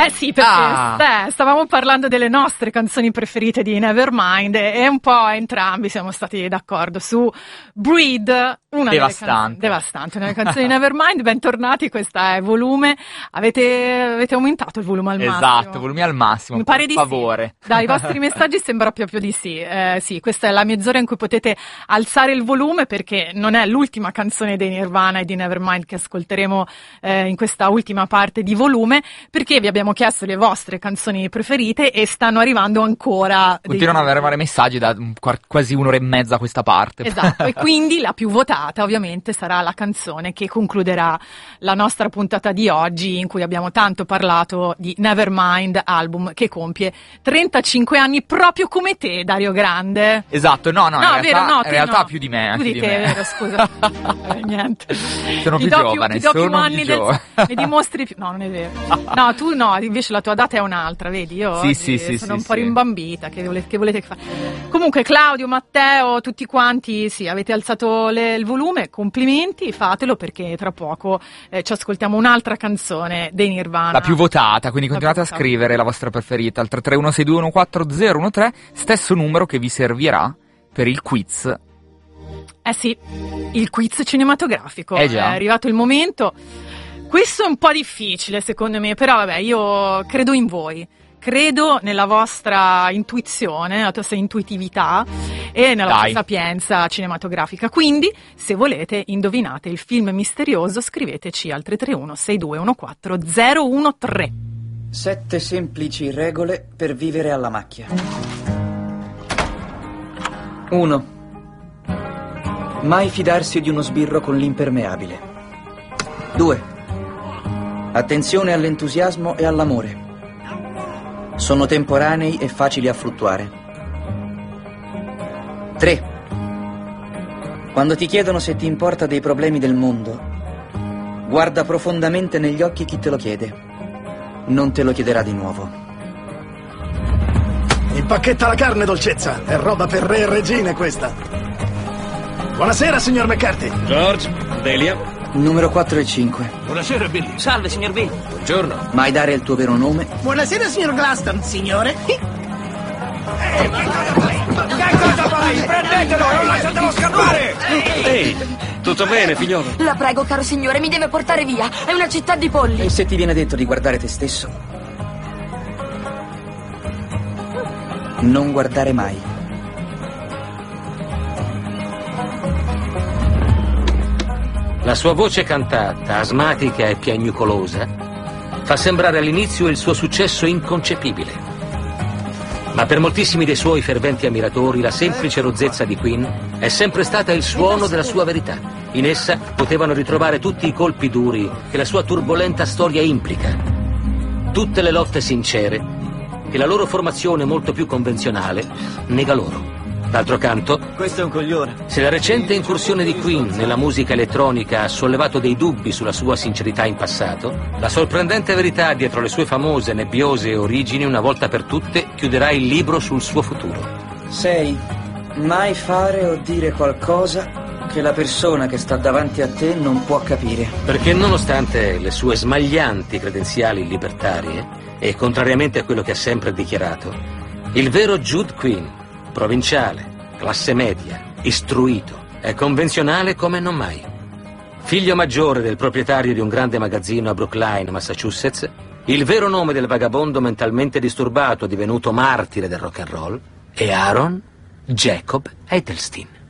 Sì, perché stavamo parlando delle nostre canzoni preferite di Nevermind e un po' entrambi siamo stati d'accordo su Breed, una devastante, una delle canzoni di Nevermind. Bentornati, questa è Volume. Avete aumentato il volume al massimo? Esatto, volume al massimo, mi pare per favore. Sì. Dai vostri messaggi sembra proprio di sì. Sì, questa è la mezz'ora in cui potete alzare il volume, perché non è l'ultima canzone dei Nirvana e di Nevermind che ascolteremo in questa ultima parte di Volume, perché vi abbiamo chiesto le vostre canzoni preferite e stanno arrivando ancora. Continuano ad arrivare messaggi da quasi un'ora e mezza a questa parte. Esatto, e quindi la più votata ovviamente sarà la canzone che concluderà la nostra puntata di oggi, in cui abbiamo tanto parlato di Nevermind, album che compie 35 anni proprio come te, Dario Grande. Esatto, no, in realtà no. più di me. Più di te, è vero, scusa. Niente. Sono più giovane, più anni mi dimostri più. No, non è vero. No, tu no, invece la tua data è un'altra, vedi? Io sono un po' rimbambita, che volete fare? Comunque Claudio, Matteo, tutti quanti, sì, avete alzato il volume, complimenti, fatelo, perché tra poco ci ascoltiamo un'altra canzone dei Nirvana. La più votata, quindi continuate a scrivere la vostra preferita al 331-621-4013, stesso numero che vi servirà per il quiz. Sì, il quiz cinematografico. Già. È arrivato il momento. Questo è un po' difficile secondo me, però vabbè, io credo in voi. Credo nella vostra intuizione, nella vostra intuitività e nella vostra sapienza cinematografica. Quindi, se volete, indovinate il film misterioso, scriveteci al 331-621-4013. 7 semplici regole per vivere alla macchia. 1. Mai fidarsi di uno sbirro con l'impermeabile. 2. Attenzione all'entusiasmo e all'amore. Sono temporanei e facili a fluttuare. 3. Quando ti chiedono se ti importa dei problemi del mondo, guarda profondamente negli occhi chi te lo chiede. Non te lo chiederà di nuovo. Impacchetta la carne, dolcezza. È roba per re e regine questa. Buonasera, signor McCarthy. George, Delia. Numero 4 e 5. Buonasera, Billy. Salve, signor B. Buongiorno. Mai dare il tuo vero nome. Buonasera, signor Glaston, signore. Che cosa fai? Prendetelo, non lasciatelo scappare! Ehi, tutto bene, figliolo? La prego, caro signore, mi deve portare via. È una città di polli. E se ti viene detto di guardare te stesso? Non guardare mai. La sua voce cantata, asmatica e piagnucolosa, fa sembrare all'inizio il suo successo inconcepibile. Ma per moltissimi dei suoi ferventi ammiratori, la semplice rozzezza di Queen è sempre stata il suono della sua verità. In essa potevano ritrovare tutti i colpi duri che la sua turbolenta storia implica, tutte le lotte sincere che la loro formazione molto più convenzionale nega loro. D'altro canto, questo è un coglione. Se la recente incursione di Queen nella musica elettronica ha sollevato dei dubbi sulla sua sincerità in passato, la sorprendente verità dietro le sue famose e nebbiose origini una volta per tutte chiuderà il libro sul suo futuro. 6. Mai fare o dire qualcosa che la persona che sta davanti a te non può capire. Perché nonostante le sue smaglianti credenziali libertarie, e contrariamente a quello che ha sempre dichiarato, il vero Jude Queen, provinciale, classe media, istruito e convenzionale come non mai. Figlio maggiore del proprietario di un grande magazzino a Brookline, Massachusetts, il vero nome del vagabondo mentalmente disturbato divenuto martire del rock and roll è Aaron Jacob Edelstein.